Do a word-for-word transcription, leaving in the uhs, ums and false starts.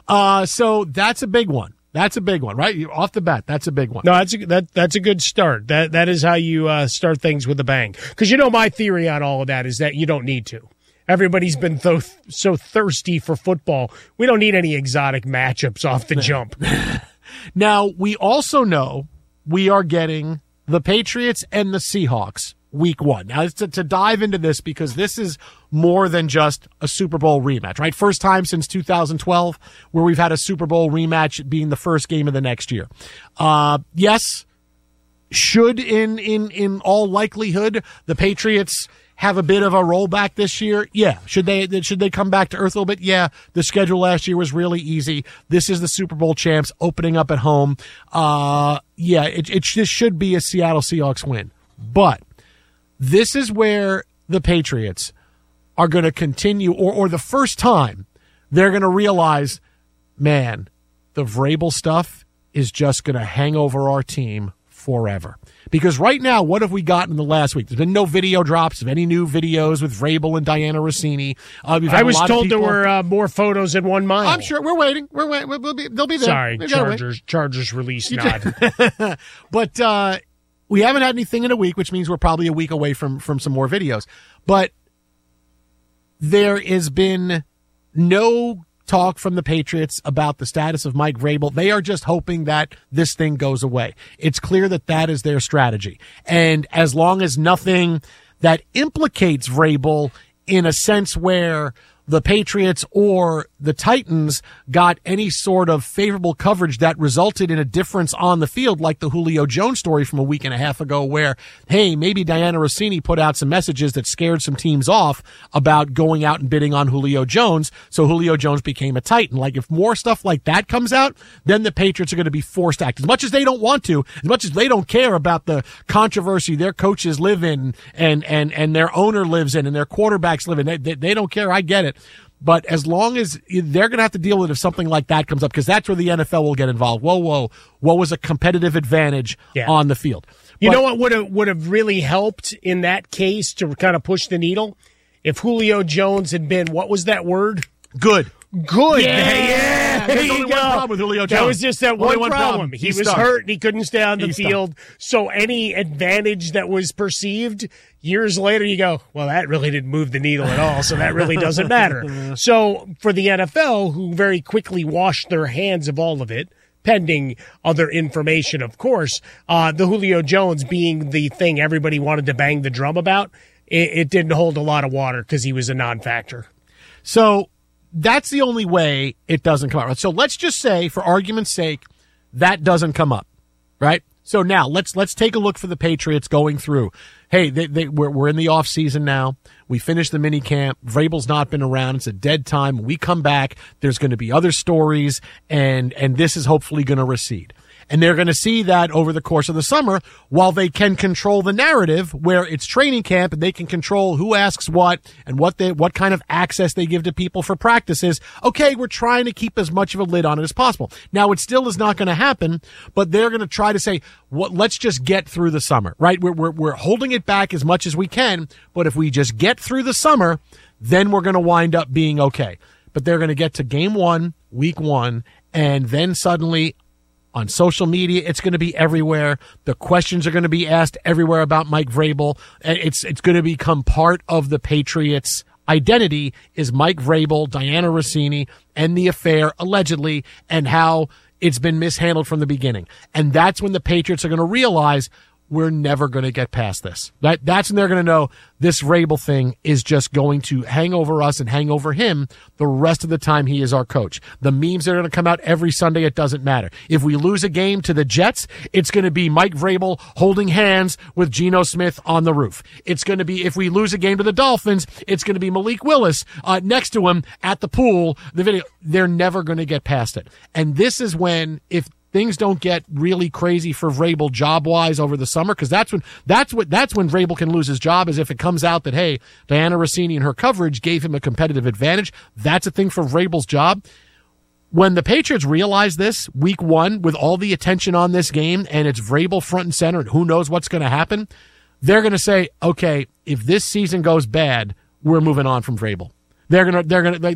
Uh, so that's a big one. That's a big one, right? You off the bat, that's a big one. No, that's a, that that's a good start. That that is how you uh, start things with a bang. Because you know my theory on all of that is that you don't need to. Everybody's been th- so thirsty for football. We don't need any exotic matchups off the jump. Now, we also know we are getting the Patriots and the Seahawks week one. Now, to, to dive into this, because this is more than just a Super Bowl rematch, right? First time since two thousand twelve where we've had a Super Bowl rematch being the first game of the next year. Uh, yes, should in, in, in all likelihood the Patriots have a bit of a rollback this year? Yeah. Should they should they come back to earth a little bit? Yeah. The schedule last year was really easy. This is the Super Bowl champs opening up at home. Uh, yeah, it, it just should be a Seattle Seahawks win. But this is where the Patriots are going to continue, or, or the first time they're going to realize, man, the Vrabel stuff is just going to hang over our team forever. Because right now, what have we gotten in the last week? There's been no video drops of any new videos with Vrabel and Diana Rossini. Uh, I was told there were uh, more photos than one mile. I'm sure. We're waiting. We're waiting. We'll be, they'll be there. Sorry, Chargers. Chargers release nod. But uh, we haven't had anything in a week, which means we're probably a week away from, from some more videos. But there has been no talk from the Patriots about the status of Mike Vrabel. They are just hoping that this thing goes away. It's clear that that is their strategy. And as long as nothing that implicates Vrabel in a sense where the Patriots or the Titans got any sort of favorable coverage that resulted in a difference on the field, like the Julio Jones story from a week and a half ago where, hey, maybe Diana Rossini put out some messages that scared some teams off about going out and bidding on Julio Jones, so Julio Jones became a Titan. Like, if more stuff like that comes out, then the Patriots are going to be forced to act. As much as they don't want to, as much as they don't care about the controversy their coaches live in and, and, and their owner lives in and their quarterbacks live in, they, they, they don't care. I get it. But as long as they're going to have to deal with it if something like that comes up, because that's where the N F L will get involved. Whoa, whoa, what was a competitive advantage yeah. on the field? You but, know what would have would have really helped in that case to kind of push the needle? If Julio Jones had been, what was that word? Good. Good. Yeah, yeah. There's only one problem with Julio Jones. That was just that only one, one problem. problem. He He's was stuck. hurt and he couldn't stay on the He's field. stuck. So any advantage that was perceived years later, you go, well, that really didn't move the needle at all, so that really doesn't matter. So for the N F L, who very quickly washed their hands of all of it, pending other information, of course, uh, the Julio Jones being the thing everybody wanted to bang the drum about, it, it didn't hold a lot of water because he was a non-factor. So that's the only way it doesn't come out. So let's just say, for argument's sake, that doesn't come up, right? So now let's let's take a look for the Patriots going through. Hey, they, they, we're, we're in the off season now. We finished the mini camp. Vrabel's not been around. It's a dead time. When we come back, there's going to be other stories, and and this is hopefully going to recede. And they're going to see that over the course of the summer, while they can control the narrative where it's training camp and they can control who asks what and what they, what kind of access they give to people for practices. Okay, we're trying to keep as much of a lid on it as possible. Now, it still is not going to happen, but they're going to try to say, what, let's just get through the summer, right? We're, we're, we're holding it back as much as we can, but if we just get through the summer, then we're going to wind up being okay. But they're going to get to game one, week one, and then suddenly, on social media, it's going to be everywhere. The questions are going to be asked everywhere about Mike Vrabel. And it's it's going to become part of the Patriots' identity is Mike Vrabel, Diana Rossini, and the affair, allegedly, and how it's been mishandled from the beginning. And that's when the Patriots are going to realize we're never going to get past this. That, that's when they're going to know this Vrabel thing is just going to hang over us and hang over him the rest of the time he is our coach. The memes that are going to come out every Sunday, it doesn't matter. If we lose a game to the Jets, it's going to be Mike Vrabel holding hands with Geno Smith on the roof. It's going to be, if we lose a game to the Dolphins, it's going to be Malik Willis uh, next to him at the pool. The video, they're never going to get past it. And this is when, if things don't get really crazy for Vrabel job-wise over the summer, because that's when that's what that's when Vrabel can lose his job, is if it comes out that, hey, Diana Rossini and her coverage gave him a competitive advantage. That's a thing for Vrabel's job. When the Patriots realize this week one, with all the attention on this game, and it's Vrabel front and center, and who knows what's going to happen, they're going to say, okay, if this season goes bad, we're moving on from Vrabel. They're going to they're going to